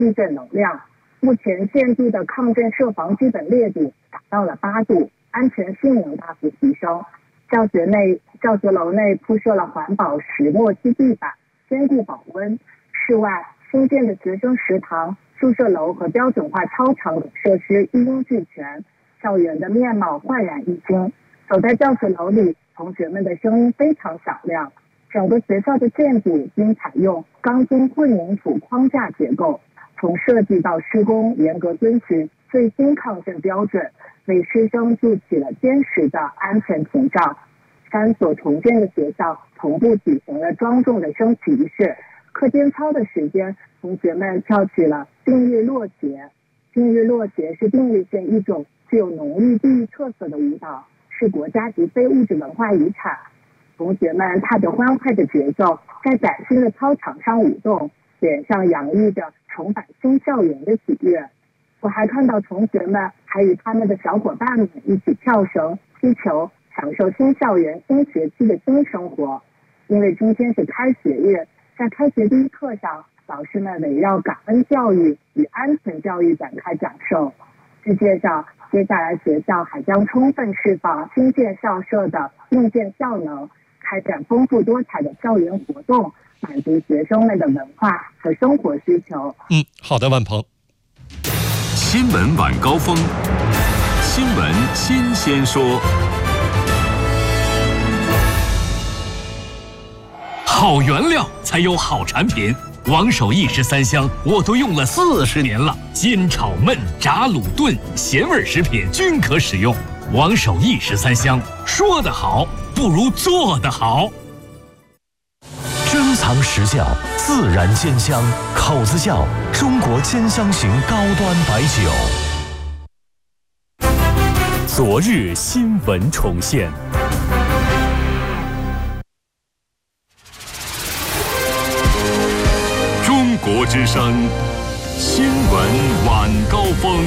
地震能量。目前建筑的抗震设防基本烈度达到了8度，安全性能大幅提升。教学楼内铺设了环保石墨基地板，坚固保温。室外新建的学生食堂、宿舍楼和标准化操场等设施一应俱全，校园的面貌焕然一新。走在教学楼里，同学们的声音非常响亮。整个学校的建筑均采用钢筋混凝土框架结构，从设计到施工严格遵循最新抗震标准，为师生筑起了坚实的安全屏障。3所重建的学校同步举行了庄重的升旗仪式。课间操的时间，同学们跳起了定日落节。定日落节是定日县一种具有浓郁地域特色的舞蹈，是国家级非物质文化遗产。同学们踏着欢快的节奏，在崭新的操场上舞动，脸上洋溢着重返新校园的喜悦。我还看到同学们还与他们的小伙伴们一起跳绳、踢球，享受新校园新学期的新生活。因为今天是开学日，在开学第一课上，老师们围绕感恩教育与安全教育展开讲授。据介绍，接下来学校还将充分释放新建校舍的硬件效能，开展丰富多彩的校园活动，满足学生们的文化和生活需求。 好的，万鹏。 新闻晚高峰，新闻新鲜说。好原料才有好产品，王守义13香我都用了40年了，煎炒焖炸卤炖咸味食品均可使用。王守义13香，说得好不如做得好。 珍藏实窖，自然煎香，口子窖，中国煎香型高端白酒。 昨日新闻重现。 中国之声新闻晚高峰。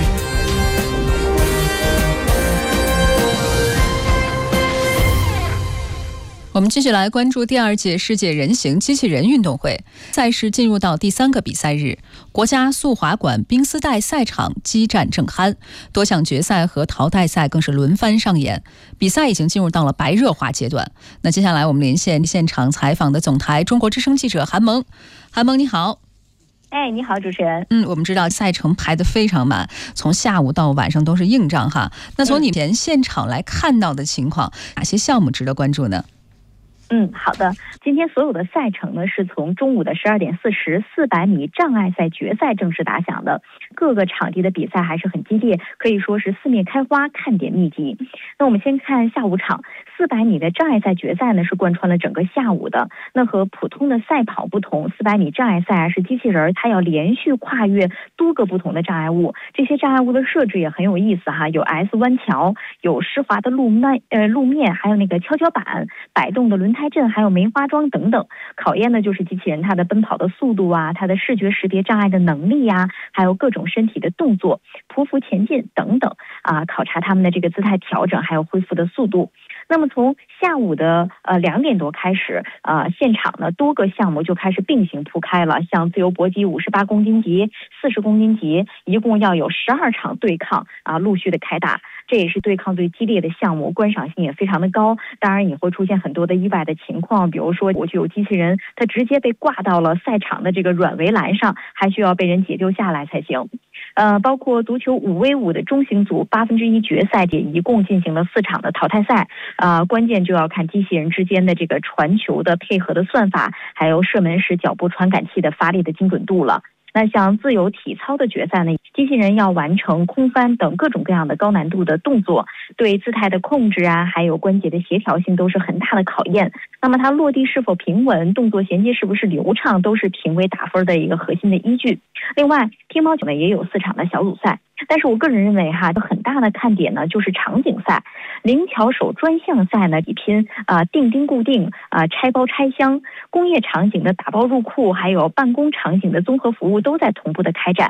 我们继续来关注第2届世界人形机器人运动会赛事进入到第3个比赛日，国家速滑馆冰丝带赛场激战正酣，多项决赛和淘汰赛更是轮番上演，比赛已经进入到了白热化阶段。那接下来我们连线现场采访的总台中国之声记者韩萌。韩萌你好。 你好，主持人。 我们知道赛程排得非常满，从下午到晚上都是硬仗哈。那从你们现场来看到的情况，哪些项目值得关注呢？ 好的。今天所有的赛程呢，是从中午的12点40 400米障碍赛决赛正式打响的。各个场地的比赛还是很激烈，可以说是四面开花，看点密集。那我们先看下午场，400米的障碍赛决赛呢是贯穿了整个下午的。那和普通的赛跑不同，400米障碍赛是机器人它要连续跨越多个不同的障碍物，这些障碍物的设置也很有意思哈，有 S 弯桥，有湿滑的路面，还有那个跷跷板、摆动的轮胎阵，还有梅花桩等等。考验的就是机器人它的奔跑的速度啊，它的视觉识别障碍的能力呀，还有各种身体的动作、匍匐前进等等啊，考察他们的这个姿态调整，还有恢复的速度。那么从下午的2点多开始，现场呢多个项目就开始并行铺开了，像自由搏击58公斤级、40公斤级，一共要有12场对抗啊，陆续的开打。这也是对抗最激烈的项目，观赏性也非常的高。当然也会出现很多的意外的情况，比如说我就有机器人它直接被挂到了赛场的这个软围栏上，还需要被人解救下来才行。包括足球5v5的中型组1/8决赛也一共进行了4场的淘汰赛。关键就要看机器人之间的这个传球的配合的算法，还有射门时脚部传感器的发力的精准度了。那像自由体操的决赛呢，机器人要完成空翻等各种各样的高难度的动作，对姿态的控制啊，还有关节的协调性都是很大的考验。那么它落地是否平稳，动作衔接是不是流畅，都是评委打分的一个核心的依据。另外乒乓球呢也有4场的小组赛，但是我个人认为哈，很大的看点呢就是场景赛。灵巧手专项赛呢比拼定钉固定、拆包拆箱，工业场景的打包入库，还有办公场景的综合服务都在同步的开展。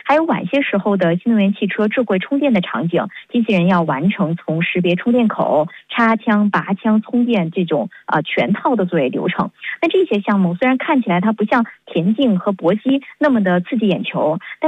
还有晚些时候的新能源汽车智慧充电的场景，机器人要完成从识别充电口、插枪、拔枪、充电这种全套的作业流程。那这些项目虽然看起来它不像田径和搏击那么的刺激眼球，但